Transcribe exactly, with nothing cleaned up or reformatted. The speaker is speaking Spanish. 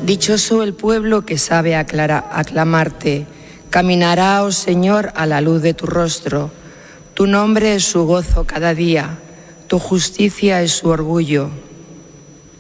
Dichoso el pueblo que sabe aclara- aclamarte. Caminará, oh Señor, a la luz de tu rostro. Tu nombre es su gozo cada día, tu justicia es su orgullo.